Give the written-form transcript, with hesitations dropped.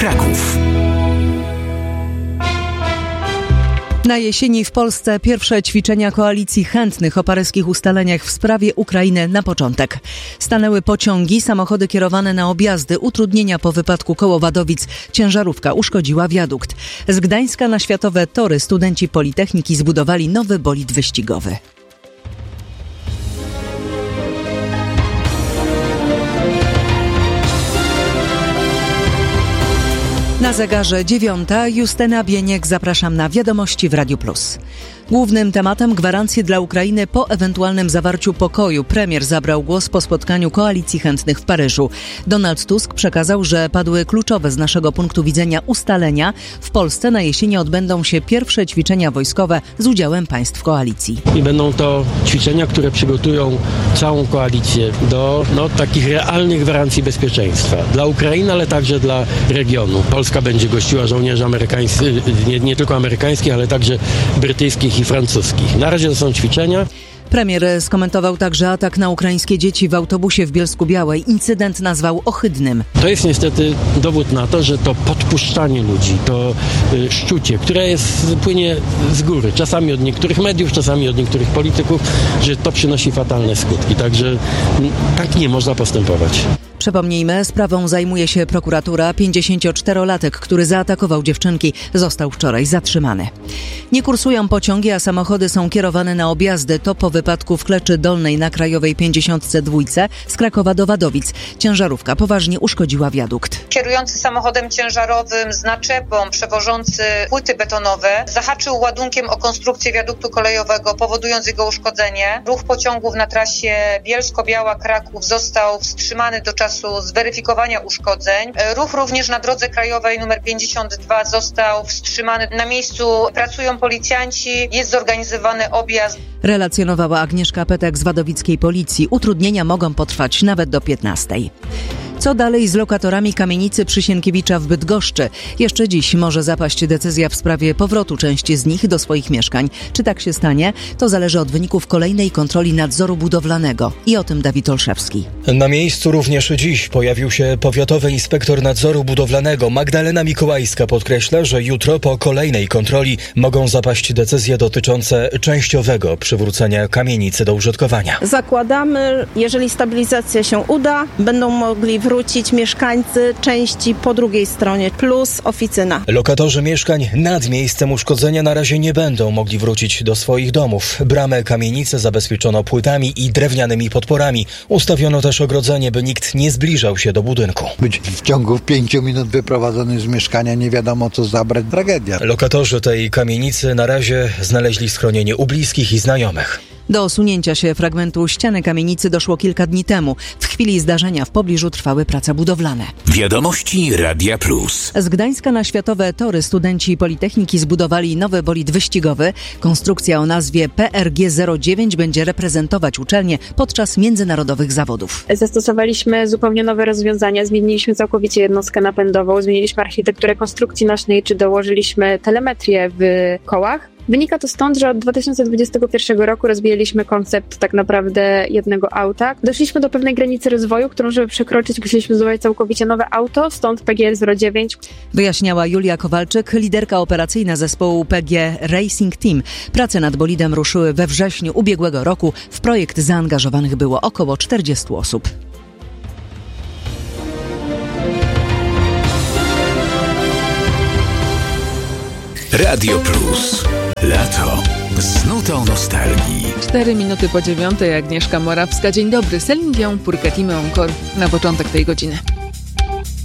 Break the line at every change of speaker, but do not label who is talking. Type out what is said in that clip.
Kraków.
Na jesieni w Polsce pierwsze ćwiczenia koalicji chętnych o paryskich ustaleniach w sprawie Ukrainy na początek. Stanęły pociągi, samochody kierowane na objazdy, utrudnienia po wypadku koło Wadowic. Ciężarówka uszkodziła wiadukt. Z Gdańska na światowe tory studenci Politechniki zbudowali nowy bolid wyścigowy. Na zegarze 9:00, Justyna Bieniek, zapraszam na Wiadomości w Radiu Plus. Głównym tematem gwarancje dla Ukrainy po ewentualnym zawarciu pokoju. Premier zabrał głos po spotkaniu koalicji chętnych w Paryżu. Donald Tusk przekazał, że padły kluczowe z naszego punktu widzenia ustalenia. W Polsce na jesieni odbędą się pierwsze ćwiczenia wojskowe z udziałem państw koalicji.
I będą to ćwiczenia, które przygotują całą koalicję do takich realnych gwarancji bezpieczeństwa. Dla Ukrainy, ale także dla regionu. Polska będzie gościła żołnierzy amerykańskich, nie tylko amerykańskich, ale także brytyjskich i francuskich. Na razie to są ćwiczenia.
Premier skomentował także atak na ukraińskie dzieci w autobusie w Bielsku-Białej. Incydent nazwał ohydnym.
To jest niestety dowód na to, że to podpuszczanie ludzi, to szczucie, które płynie z góry, czasami od niektórych mediów, czasami od niektórych polityków, że to przynosi fatalne skutki. Także tak nie można postępować.
Przypomnijmy, sprawą zajmuje się prokuratura. 54-latek, który zaatakował dziewczynki, został wczoraj zatrzymany. Nie kursują pociągi, a samochody są kierowane na objazdy. To po wypadku w Kleczy Dolnej na Krajowej 52 z Krakowa do Wadowic. Ciężarówka poważnie uszkodziła wiadukt.
Kierujący samochodem ciężarowym z naczepą przewożący płyty betonowe zahaczył ładunkiem o konstrukcję wiaduktu kolejowego, powodując jego uszkodzenie. Ruch pociągów na trasie Bielsko-Biała-Kraków został wstrzymany do czasu zweryfikowania uszkodzeń. Ruch również na drodze krajowej nr 52 został wstrzymany. Na miejscu pracują policjanci, jest zorganizowany objazd.
Relacjonowała Agnieszka Petek z wadowickiej policji. Utrudnienia mogą potrwać nawet do 15:00. Co dalej z lokatorami kamienicy przy Sienkiewicza w Bydgoszczy? Jeszcze dziś może zapaść decyzja w sprawie powrotu części z nich do swoich mieszkań. Czy tak się stanie? To zależy od wyników kolejnej kontroli nadzoru budowlanego. I o tym Dawid Olszewski.
Na miejscu również dziś pojawił się powiatowy inspektor nadzoru budowlanego. Magdalena Mikołajska podkreśla, że jutro po kolejnej kontroli mogą zapaść decyzje dotyczące częściowego przywrócenia kamienicy do użytkowania.
Zakładamy, jeżeli stabilizacja się uda, będą mogli wrócić mieszkańcy części po drugiej stronie, plus oficyna.
Lokatorzy mieszkań nad miejscem uszkodzenia na razie nie będą mogli wrócić do swoich domów. Bramę kamienicy zabezpieczono płytami i drewnianymi podporami. Ustawiono też ogrodzenie, by nikt nie zbliżał się do budynku.
Być w ciągu 5 minut wyprowadzony z mieszkania, nie wiadomo co zabrać, tragedia.
Lokatorzy tej kamienicy na razie znaleźli schronienie u bliskich i znajomych.
Do osunięcia się fragmentu ściany kamienicy doszło kilka dni temu. W chwili zdarzenia w pobliżu trwały prace budowlane.
Wiadomości Radia Plus.
Z Gdańska na światowe tory studenci Politechniki zbudowali nowy bolid wyścigowy. Konstrukcja o nazwie PRG-09 będzie reprezentować uczelnię podczas międzynarodowych zawodów.
Zastosowaliśmy zupełnie nowe rozwiązania, zmieniliśmy całkowicie jednostkę napędową, zmieniliśmy architekturę konstrukcji nośnej, czy dołożyliśmy telemetrię w kołach. Wynika to stąd, że od 2021 roku rozwijaliśmy koncept tak naprawdę jednego auta. Doszliśmy do pewnej granicy rozwoju, którą żeby przekroczyć, musieliśmy zbudować całkowicie nowe auto, stąd PGR-09.
Wyjaśniała Julia Kowalczyk, liderka operacyjna zespołu PG Racing Team. Prace nad bolidem ruszyły we wrześniu ubiegłego roku. W projekt zaangażowanych było około 40 osób.
Radio Plus. Lato. Z nutą nostalgii.
4 minuty po 9:00, Agnieszka Morawska. Dzień dobry. Celine Dion, Pour que tu m'aimes encore na początek tej godziny.